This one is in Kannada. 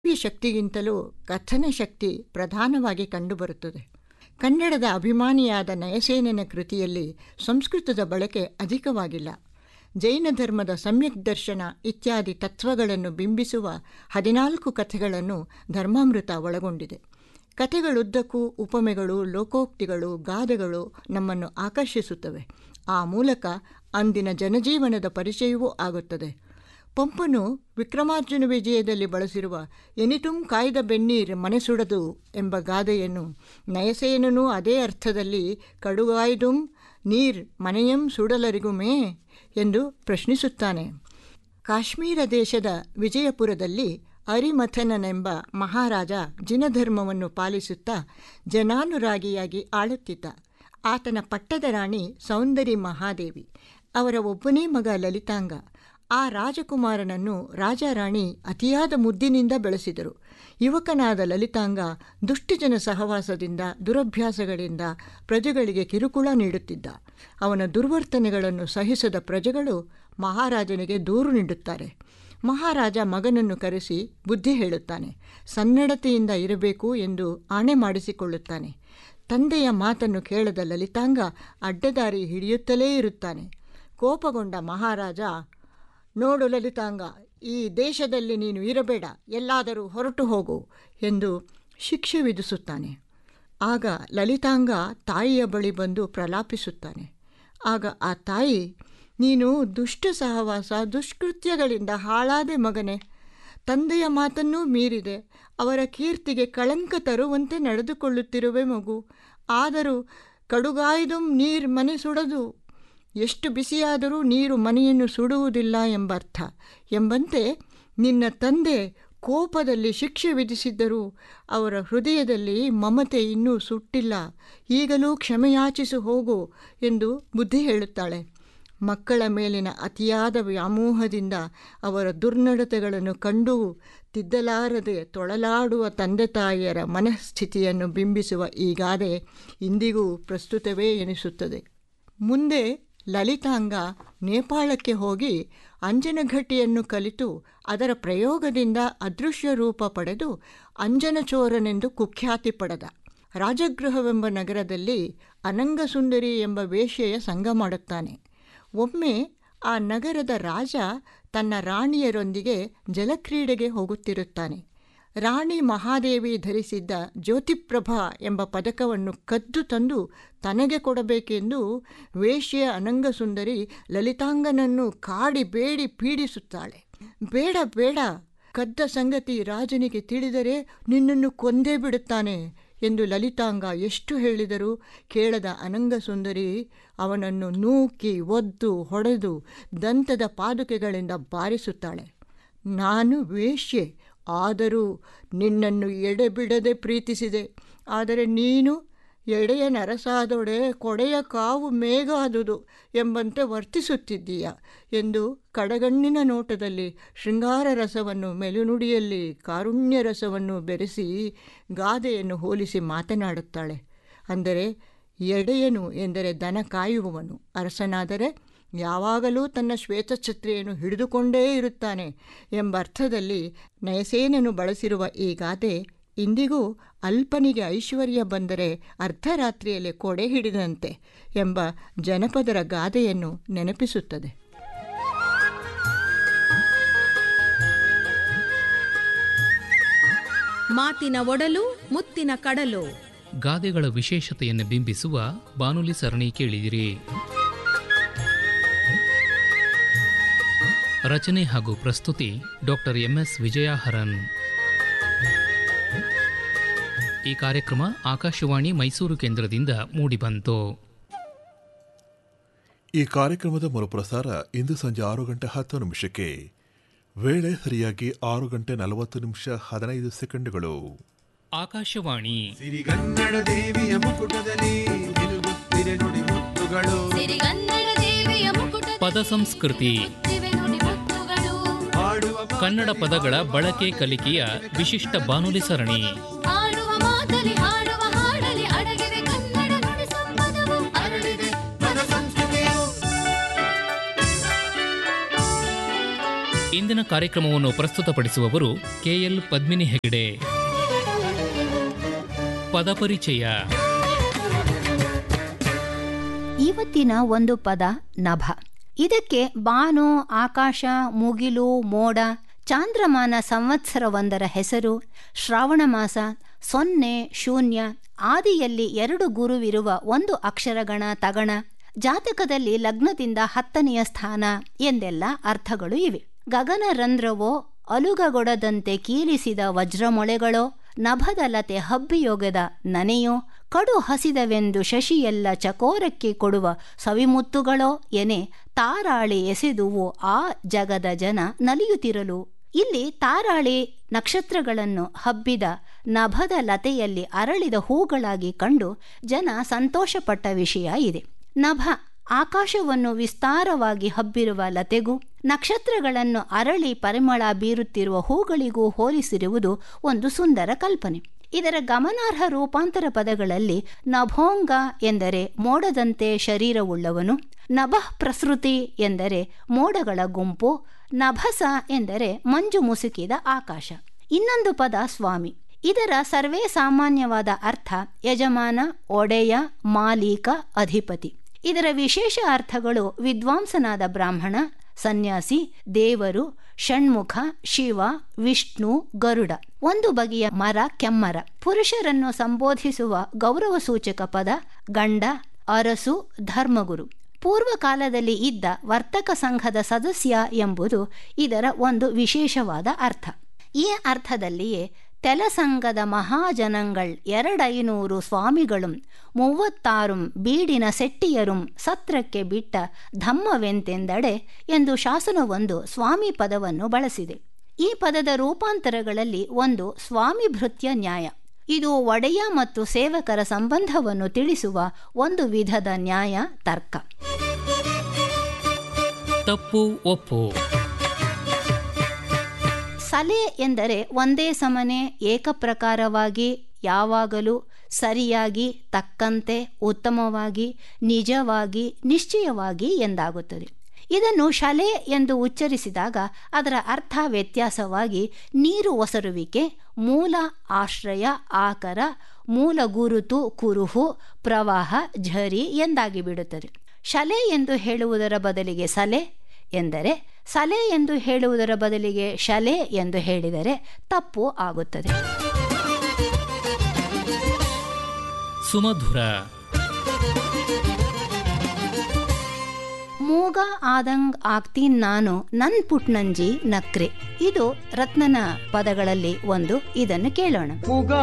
ಶಕ್ತಿಗಿಂತಲೂ ಕಥನ ಶಕ್ತಿ ಪ್ರಧಾನವಾಗಿ ಕಂಡುಬರುತ್ತದೆ. ಕನ್ನಡದ ಅಭಿಮಾನಿಯಾದ ನಯಸೇನನ ಕೃತಿಯಲ್ಲಿ ಸಂಸ್ಕೃತದ ಬಳಕೆ ಅಧಿಕವಾಗಿಲ್ಲ. ಜೈನ ಧರ್ಮದ ಸಮ್ಯಕ್ ದರ್ಶನ ಇತ್ಯಾದಿ ತತ್ವಗಳನ್ನು ಬಿಂಬಿಸುವ 14 ಕಥೆಗಳನ್ನು ಧರ್ಮಾಮೃತ ಒಳಗೊಂಡಿದೆ. ಕಥೆಗಳುದ್ದಕ್ಕೂ ಉಪಮೆಗಳು, ಲೋಕೋಕ್ತಿಗಳು, ಗಾದೆಗಳು ನಮ್ಮನ್ನು ಆಕರ್ಷಿಸುತ್ತವೆ. ಆ ಮೂಲಕ ಅಂದಿನ ಜನಜೀವನದ ಪರಿಚಯವೂ ಆಗುತ್ತದೆ. ಪಂಪನು ವಿಕ್ರಮಾರ್ಜುನ ವಿಜಯದಲ್ಲಿ ಬಳಸಿರುವ ಎನಿಟುಂ ಕಾಯ್ದ ಬೆನ್ನೀರ್ ಮನೆಸುಡದು ಎಂಬ ಗಾದೆಯನ್ನು ನಯಸೇನನೂ ಅದೇ ಅರ್ಥದಲ್ಲಿ ಕಡುಗಾಯ್ದುಂ ನೀರ್ ಮನೆಯಂ ಸುಡಲರಿಗುಮೇ ಎಂದು ಪ್ರಶ್ನಿಸುತ್ತಾನೆ. ಕಾಶ್ಮೀರ ದೇಶದ ವಿಜಯಪುರದಲ್ಲಿ ಅರಿಮಥನನೆಂಬ ಮಹಾರಾಜ ಜಿನಧರ್ಮವನ್ನು ಪಾಲಿಸುತ್ತಾ ಜನಾನುರಾಗಿಯಾಗಿ ಆಳುತ್ತಿದ್ದ. ಆತನ ಪಟ್ಟದ ರಾಣಿ ಸೌಂದರಿ ಮಹಾದೇವಿ. ಅವರ ಒಬ್ಬನೇ ಮಗ ಲಲಿತಾಂಗ. ಆ ರಾಜಕುಮಾರನನ್ನು ರಾಜಾರಾಣಿ ಅತಿಯಾದ ಮುದ್ದಿನಿಂದ ಬೆಳೆಸಿದರು. ಯುವಕನಾದ ಲಲಿತಾಂಗ ದುಷ್ಟಜನ ಸಹವಾಸದಿಂದ, ದುರಭ್ಯಾಸಗಳಿಂದ ಪ್ರಜೆಗಳಿಗೆ ಕಿರುಕುಳ ನೀಡುತ್ತಿದ್ದ. ಅವನ ದುರ್ವರ್ತನೆಗಳನ್ನು ಸಹಿಸದ ಪ್ರಜೆಗಳು ಮಹಾರಾಜನಿಗೆ ದೂರು ನೀಡುತ್ತಾರೆ. ಮಹಾರಾಜ ಮಗನನ್ನು ಕರೆಸಿ ಬುದ್ಧಿ ಹೇಳುತ್ತಾನೆ. ಸನ್ನಡತೆಯಿಂದ ಇರಬೇಕು ಎಂದು ಆಣೆ ಮಾಡಿಸಿಕೊಳ್ಳುತ್ತಾನೆ. ತಂದೆಯ ಮಾತನ್ನು ಕೇಳದ ಲಲಿತಾಂಗ ಅಡ್ಡದಾರಿ ಹಿಡಿಯುತ್ತಲೇ ಇರುತ್ತಾನೆ. ಕೋಪಗೊಂಡ ಮಹಾರಾಜ, ನೋಡು ಲಲಿತಾಂಗ, ಈ ದೇಶದಲ್ಲಿ ನೀನು ಇರಬೇಡ, ಎಲ್ಲಾದರೂ ಹೊರಟು ಹೋಗು ಎಂದು ಶಿಕ್ಷೆ ವಿಧಿಸುತ್ತಾನೆ. ಆಗ ಲಲಿತಾಂಗ ತಾಯಿಯ ಬಳಿ ಬಂದು ಪ್ರಲಾಪಿಸುತ್ತಾನೆ. ಆಗ ಆ ತಾಯಿ, ನೀನು ದುಷ್ಟ ಸಹವಾಸ, ದುಷ್ಕೃತ್ಯಗಳಿಂದ ಹಾಳಾದೆ ಮಗನೇ. ತಂದೆಯ ಮಾತನ್ನೂ ಮೀರಿದೆ. ಅವರ ಕೀರ್ತಿಗೆ ಕಳಂಕ ತರುವಂತೆ ನಡೆದುಕೊಳ್ಳುತ್ತಿರುವೆ ಮಗು. ಆದರೂ ಕಡುಗಾಯ್ದುಂ ನೀರ್ ಮನೆ ಸುಡದು, ಎಷ್ಟು ಬಿಸಿಯಾದರೂ ನೀರು ಮನೆಯನ್ನು ಸುಡುವುದಿಲ್ಲ ಎಂಬರ್ಥ. ಎಂಬಂತೆ ನಿನ್ನ ತಂದೆ ಕೋಪದಲ್ಲಿ ಶಿಕ್ಷೆ ವಿಧಿಸಿದ್ದರೂ ಅವರ ಹೃದಯದಲ್ಲಿ ಮಮತೆ ಇನ್ನೂ ಸುಟ್ಟಿಲ್ಲ. ಈಗಲೂ ಕ್ಷಮೆಯಾಚಿಸು ಹೋಗು ಎಂದು ಬುದ್ಧಿ ಹೇಳುತ್ತಾಳೆ. ಮಕ್ಕಳ ಮೇಲಿನ ಅತಿಯಾದ ವ್ಯಾಮೋಹದಿಂದ ಅವರ ದುರ್ನಡತೆಗಳನ್ನು ಕಂಡು ತಿದ್ದಲಾರದೆ ತೊಳಲಾಡುವ ತಂದೆ ತಾಯಿಯರ ಮನಸ್ಥಿತಿಯನ್ನು ಬಿಂಬಿಸುವ ಈ ಗಾದೆ ಇಂದಿಗೂ ಪ್ರಸ್ತುತವೇ ಎನಿಸುತ್ತದೆ. ಮುಂದೆ ಲಲಿತಾಂಗ ನೇಪಾಳಕ್ಕೆ ಹೋಗಿ ಅಂಜನಘಟಿಯನ್ನು ಕಲಿತು ಅದರ ಪ್ರಯೋಗದಿಂದ ಅದೃಶ್ಯ ರೂಪ ಪಡೆದು ಅಂಜನಚೋರನೆಂದು ಕುಖ್ಯಾತಿ ಪಡೆದ. ರಾಜಗೃಹವೆಂಬ ನಗರದಲ್ಲಿ ಅನಂಗಸುಂದರಿ ಎಂಬ ವೇಶ್ಯೆಯ ಸಂಗ ಮಾಡುತ್ತಾನೆ. ಒಮ್ಮೆ ಆ ನಗರದ ರಾಜ ತನ್ನ ರಾಣಿಯರೊಂದಿಗೆ ಜಲಕ್ರೀಡೆಗೆ ಹೋಗುತ್ತಿರುತ್ತಾನೆ. ರಾಣಿ ಮಹಾದೇವಿ ಧರಿಸಿದ್ದ ಜ್ಯೋತಿಪ್ರಭಾ ಎಂಬ ಪದಕವನ್ನು ಕದ್ದು ತಂದು ತನಗೆ ಕೊಡಬೇಕೆಂದು ವೇಶ್ಯೆಯ ಅನಂಗಸುಂದರಿ ಲಲಿತಾಂಗನನ್ನು ಕಾಡಿ ಬೇಡಿ ಪೀಡಿಸುತ್ತಾಳೆ. ಬೇಡ ಬೇಡ, ಕದ್ದ ಸಂಗತಿ ರಾಜನಿಗೆ ತಿಳಿದರೆ ನಿನ್ನನ್ನು ಕೊಂದೇ ಬಿಡುತ್ತಾನೆ ಎಂದು ಲಲಿತಾಂಗ ಎಷ್ಟು ಹೇಳಿದರೂ ಕೇಳದ ಅನಂಗಸುಂದರಿ ಅವನನ್ನು ನೂಕಿ ಒದ್ದು ಹೊಡೆದು ದಂತದ ಪಾದುಕೆಗಳಿಂದ ಬಾರಿಸುತ್ತಾಳೆ. ನಾನು ವೇಶ್ಯೆ, ಆದರೂ ನಿನ್ನನ್ನು ಎಡೆಬಿಡದೆ ಪ್ರೀತಿಸಿದೆ. ಆದರೆ ನೀನು ಎಡೆಯ ನರಸಾದೊಡೆ ಕೊಡೆಯ ಕಾವು ಮೇಘಾದುದು ಎಂಬಂತೆ ವರ್ತಿಸುತ್ತಿದ್ದೀಯ ಎಂದು ಕಡಗಣ್ಣಿನ ನೋಟದಲ್ಲಿ ಶೃಂಗಾರ ರಸವನ್ನು, ಮೆಲುನುಡಿಯಲ್ಲಿ ಕಾರುಣ್ಯ ರಸವನ್ನು ಬೆರೆಸಿ ಗಾದೆಯನ್ನು ಹೋಲಿಸಿ ಮಾತನಾಡುತ್ತಾಳೆ. ಅಂದರೆ ಎಡೆಯನು ಎಂದರೆ ದನ ಕಾಯುವವನು. ಅರಸನಾದರೆ ಯಾವಾಗಲೂ ತನ್ನ ಶ್ವೇತಛತ್ರಿಯನ್ನು ಹಿಡಿದುಕೊಂಡೇ ಇರುತ್ತಾನೆ ಎಂಬರ್ಥದಲ್ಲಿ ನಯಸೇನನು ಬಳಸಿರುವ ಈ ಗಾದೆ ಇಂದಿಗೂ ಅಲ್ಪನಿಗೆ ಐಶ್ವರ್ಯ ಬಂದರೆ ಅರ್ಧರಾತ್ರಿಯಲ್ಲಿ ಕೊಡೆ ಹಿಡಿದಂತೆ ಎಂಬ ಜನಪದರ ಗಾದೆಯನ್ನು ನೆನಪಿಸುತ್ತದೆ. ಮಾತಿನ ಒಡಲು ಮುತ್ತಿನ ಕಡಲು. ಗಾದೆಗಳ ವಿಶೇಷತೆಯನ್ನು ಬಿಂಬಿಸುವ ಬಾನುಲಿ ಸರಣಿ ಕೇಳಿದಿರಿ. ರಚನೆ ಹಾಗೂ ಪ್ರಸ್ತುತಿ ಡಾಕ್ಟರ್ MS ವಿಜಯಾಹರನ್. ಈ ಕಾರ್ಯಕ್ರಮ ಆಕಾಶವಾಣಿ ಮೈಸೂರು ಕೇಂದ್ರದಿಂದ ಮೂಡಿಬಂತು. ಈ ಕಾರ್ಯಕ್ರಮದ ಮರುಪ್ರಸಾರ ಇಂದು ಸಂಜೆ 6:10 ವೇಳೆ ಸರಿಯಾಗಿ 6:40 ಆಕಾಶವಾಣಿ. ಸಿರಿಗನ್ನಡ ದೇವಿಯ ಮುಕುಟದಲ್ಲಿ ನಿಲುಗುತ್ತಿರೆ ನುಡಿ ಮುತ್ತುಗಳು. ಪದ ಸಂಸ್ಕೃತಿ. ಕನ್ನಡ ಪದಗಳ ಬಳಕೆ ಕಲಿಕೆಯ ವಿಶಿಷ್ಟ ಬಾನುಲಿ ಸರಣಿ. ಇಂದಿನ ಕಾರ್ಯಕ್ರಮವನ್ನು ಪ್ರಸ್ತುತಪಡಿಸುವವರು ಕೆಎಲ್ ಪದ್ಮಿನಿ ಹೆಗಡೆ. ಪದಪರಿಚಯ. ಇವತ್ತಿನ ಒಂದು ಪದ ನಭ. ಇದಕ್ಕೆ ಬಾನು, ಆಕಾಶ, ಮುಗಿಲು, ಮೋಡ, ಚಾಂದ್ರಮಾನ ಸಂವತ್ಸರವೊಂದರ ಹೆಸರು, ಶ್ರಾವಣ ಮಾಸ, 0, 0, ಆದಿಯಲ್ಲಿ 2 ಗುರುವಿರುವ ಒಂದು ಅಕ್ಷರಗಣ ತಗಣ, ಜಾತಕದಲ್ಲಿ ಲಗ್ನದಿಂದ 10ನೆಯ ಸ್ಥಾನ ಎಂದೆಲ್ಲ ಅರ್ಥಗಳು ಇವೆ. ಗಗನ ರಂಧ್ರವೋ, ಅಲುಗಗೊಡದಂತೆ ಕೀಲಿಸಿದ ವಜ್ರಮೊಳೆಗಳೋ, ನಭದ ಲತೆ ಹಬ್ಬಿಯೊಗೆದ ನನೆಯೋ, ಕಡು ಹಸಿದವೆಂದು ಶಶಿಯೆಲ್ಲ ಚಕೋರಕ್ಕೆ ಕೊಡುವ ಸವಿಮುತ್ತುಗಳೋ ಎನೆ ತಾರಾಳಿ ಎಸೆದುವು ಆ ಜಗದ ಜನ ನಲಿಯುತ್ತಿರಲು. ಇಲ್ಲಿ ತಾರಾಳಿ ನಕ್ಷತ್ರಗಳನ್ನು ಹಬ್ಬಿದ ನಭದ ಲತೆಯಲ್ಲಿ ಅರಳಿದ ಹೂಗಳಾಗಿ ಕಂಡು ಜನ ಸಂತೋಷಪಟ್ಟ ವಿಷಯ ಇದೆ. ನಭ ಆಕಾಶವನ್ನು ವಿಸ್ತಾರವಾಗಿ ಹಬ್ಬಿರುವ ಲತೆಗೂ ನಕ್ಷತ್ರಗಳನ್ನು ಅರಳಿ ಪರಿಮಳ ಬೀರುತ್ತಿರುವ ಹೂಗಳಿಗೂ ಹೋಲಿಸಿರುವುದು ಒಂದು ಸುಂದರ ಕಲ್ಪನೆ. ಇದರ ಗಮನಾರ್ಹ ರೂಪಾಂತರ ಪದಗಳಲ್ಲಿ ನಭೋಂಗ ಎಂದರೆ ಮೋಡದಂತೆ ಶರೀರವುಳ್ಳವನು, ನಭಃ ಪ್ರಸೃತಿ ಎಂದರೆ ಮೋಡಗಳ ಗುಂಪು, ನಭಸ ಎಂದರೆ ಮಂಜು ಮುಸುಕಿದ ಆಕಾಶ. ಇನ್ನೊಂದು ಪದ ಸ್ವಾಮಿ. ಇದರ ಸರ್ವೇ ಸಾಮಾನ್ಯವಾದ ಅರ್ಥ ಯಜಮಾನ, ಒಡೆಯ, ಮಾಲೀಕ, ಅಧಿಪತಿ. ಇದರ ವಿಶೇಷ ಅರ್ಥಗಳು ವಿದ್ವಾಂಸನಾದ ಬ್ರಾಹ್ಮಣ, ಸನ್ಯಾಸಿ, ದೇವರು, ಷಣ್ಮುಖ, ಶಿವ, ವಿಷ್ಣು, ಗರುಡ. ಒಂದು ಬಗೆಯ ಮರ, ಕೆಮ್ಮರ. ಪುರುಷರನ್ನು ಸಂಬೋಧಿಸುವ ಗೌರವ ಸೂಚಕ ಪದ ಗಂಡ, ಅರಸು, ಧರ್ಮಗುರು. ಪೂರ್ವಕಾಲದಲ್ಲಿ ಇದ್ದ ವರ್ತಕ ಸಂಘದ ಸದಸ್ಯ ಎಂಬುದು ಇದರ ಒಂದು ವಿಶೇಷವಾದ ಅರ್ಥ. ಈ ಅರ್ಥದಲ್ಲಿಯೇ ತೆಲಸಂಗದ ಮಹಾಜನಗಳ್ 200 ಸ್ವಾಮಿಗಳು 36 ಬೀಡಿನ ಸೆಟ್ಟಿಯರು ಸತ್ರಕ್ಕೆ ಬಿಟ್ಟ ಧಮ್ಮವೆಂತೆಂದಡೆ ಎಂದು ಶಾಸನವೊಂದು ಸ್ವಾಮಿ ಪದವನ್ನು ಬಳಸಿದೆ. ಈ ಪದದ ರೂಪಾಂತರಗಳಲ್ಲಿ ಒಂದು ಸ್ವಾಮಿ ಭೃತ್ಯ ನ್ಯಾಯ. ಇದು ಒಡೆಯ ಮತ್ತು ಸೇವಕರ ಸಂಬಂಧವನ್ನು ತಿಳಿಸುವ ಒಂದು ವಿಧದ ನ್ಯಾಯ ತರ್ಕ. ತಪ್ಪು ಒಪ್ಪು. ಸಲೆ ಎಂದರೆ ಒಂದೇ ಸಮನೆ, ಏಕಪ್ರಕಾರವಾಗಿ, ಯಾವಾಗಲೂ, ಸರಿಯಾಗಿ, ತಕ್ಕಂತೆ, ಉತ್ತಮವಾಗಿ, ನಿಜವಾಗಿ, ನಿಶ್ಚಯವಾಗಿ ಎಂದಾಗುತ್ತದೆ. ಇದನ್ನು ಶಲೆ ಎಂದು ಉಚ್ಚರಿಸಿದಾಗ ಅದರ ಅರ್ಥ ವ್ಯತ್ಯಾಸವಾಗಿ ನೀರು ಒಸರುವಿಕೆ, ಮೂಲ ಆಶ್ರಯ, ಆಕರ, ಮೂಲ ಗುರುತು, ಕುರುಹು, ಪ್ರವಾಹ, ಝರಿ ಎಂದಾಗಿ ಬಿಡುತ್ತದೆ. ಶಲೆ ಎಂದು ಹೇಳುವುದರ ಬದಲಿಗೆ ಸಲೆ ಎಂದರೆ, ಸಲೆ ಎಂದು ಹೇಳುವುದರ ಬದಲಿಗೆ ಶಲೆ ಎಂದು ಹೇಳಿದರೆ ತಪ್ಪು ಆಗುತ್ತದೆ. ಸುಮಧುರ. ಮೂಗ ಆದಂಗ್ ಆಗ್ತೀನ್ ನಾನು ನನ್ ಪುಟ್ನಂಜಿ ನಕ್ರೆ. ಇದು ರತ್ನನ ಪದಗಳಲ್ಲಿ ಒಂದು. ಇದನ್ನು ಕೇಳೋಣ.